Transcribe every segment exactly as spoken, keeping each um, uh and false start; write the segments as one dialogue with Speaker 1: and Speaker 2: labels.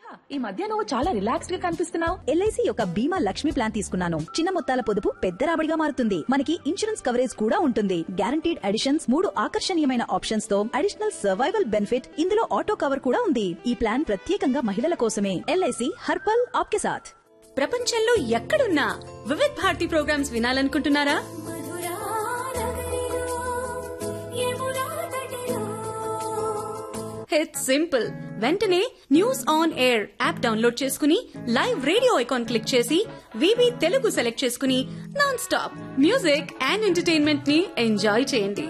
Speaker 1: ఈ మధ్య నువ్వు చాలా రిలాక్స్డ్ గా కనిపిస్తున్నావు.
Speaker 2: ఎల్ఐసి యొక్క బీమా లక్ష్మి ప్లాన్ తీసుకున్నాను. చిన్న మొత్తాల పొదుపు పెద్ద రాబడిగా మారుతుంది. మనకి ఇన్సూరెన్స్ కవరేజ్ కూడా ఉంటుంది. గ్యారంటీడ్ అడిషన్స్, మూడు ఆకర్షణీయమైన ఆప్షన్స్ తో అడిషనల్ సర్వైవల్ బెనిఫిట్, ఇందులో ఆటో కవర్ కూడా ఉంది. ఈ ప్లాన్ ప్రత్యేకంగా మహిళల కోసమే. ఎల్ఐసి హర్పల్ ఆప్కే సాథ్.
Speaker 3: ప్రపంచంలో ఎక్కడున్నా Vividh Bharati programmes వినాలనుకుంటున్నారా? It's simple. వెంటనే news on air app download చేసుకుని లైవ్ రేడియో ఐకాన్ క్లిక్ చేసి వివి తెలుగు సెలెక్ట్ చేసుకుని non stop music and entertainment ని ఎంజాయ్ చేయండి.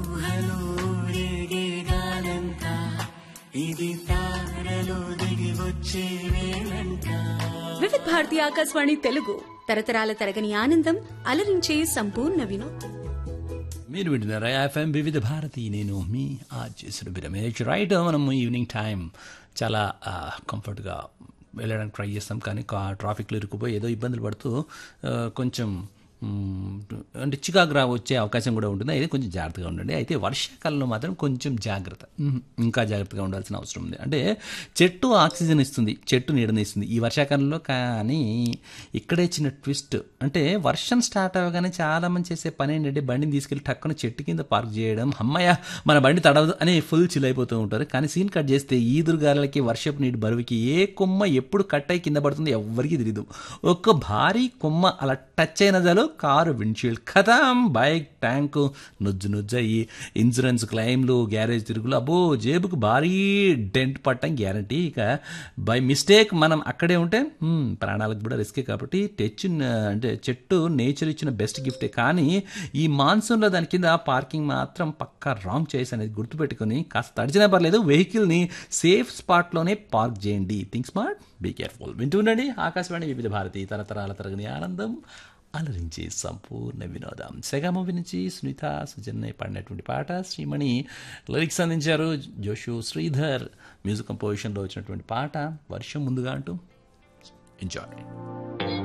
Speaker 3: వివిధ భారతి ఆకాశవాణి తెలుగు, తరతరాల తరగని ఆనందం, అలరించే సంపూర్ణ వినోదం.
Speaker 4: మీరు వింటున్నారా ఎఫ్ఎం వివిధ భారతి. నేను మీ ఆర్జేసుడు రమేష్. రైట్, మనం ఈవినింగ్ టైం చాలా కంఫర్ట్గా వెళ్ళడానికి ట్రై చేస్తాం, కానీ ట్రాఫిక్లో ఇరుక్కుపోయి ఏదో ఇబ్బందులు పడుతూ కొంచెం అంటే చికాకు రా వచ్చే అవకాశం కూడా ఉంటుంది. అయితే కొంచెం జాగ్రత్తగా ఉండండి. అయితే వర్షాకాలంలో మాత్రం కొంచెం జాగ్రత్త, ఇంకా జాగ్రత్తగా ఉండాల్సిన అవసరం ఉంది. అంటే చెట్టు ఆక్సిజన్ ఇస్తుంది, చెట్టు నీడని ఇస్తుంది ఈ వర్షాకాలంలో. కానీ ఇక్కడే చిన్న ట్విస్ట్, అంటే వర్షం స్టార్ట్ అవ్వగానే చాలామంది చేసే పని ఏంటంటే బండిని తీసుకెళ్ళి టక్కున చెట్టు కింద పార్క్ చేయడం. అమ్మయ్య మన బండి తడవదు అని ఫుల్ చిల్ అయిపోతూ ఉంటారు. కానీ సీన్ కట్ చేస్తే ఈదురుగాలకి, వర్షపు నీటి బరువుకి ఏ కొమ్మ ఎప్పుడు కట్ అయి కింద పడుతుంది ఎవ్వరికీ తెలియదు. ఒక భారీ కొమ్మ అలా టచ్ అయిన చాలు కారు విండ్షీల్డ్ ఖతం, బైక్ ట్యాంకు నుజ్జు నుజ్జయి, ఇన్సూరెన్స్ క్లెయిమ్లు, గ్యారేజ్ తిరుగులు, అబ్బో జేబుకు భారీ డెంట్ పట్టడం గ్యారంటీ. ఇక బై మిస్టేక్ మనం అక్కడే ఉంటే ప్రాణాలకు కూడా రిస్కే. కాబట్టి తెచ్చి అంటే చెట్టు నేచర్ ఇచ్చిన బెస్ట్ గిఫ్టే. కానీ ఈ మాన్సూన్లో దాని కింద పార్కింగ్ మాత్రం పక్కా రాంగ్ చేసి అనేది గుర్తుపెట్టుకుని కాస్త తడిచినా పర్లేదు, వెహికల్ని సేఫ్ స్పాట్లోనే పార్క్ చేయండి. Think smart, be careful. వింటూ ఉండండి ఆకాశవాణి వివిధ భారతి, తరతరాల తరగని ఆనందం, అలరించి సంపూర్ణ వినోదం. సెగా మూవీ నుంచి సునీత సుజన్య పాడినటువంటి పాట, శ్రీమణి లిరిక్స్ అందించారు, జోషు శ్రీధర్ మ్యూజిక్ కంపోజిషన్లో వచ్చినటువంటి పాట వర్షం ముందుగా అంటూ ఎంజాయ్.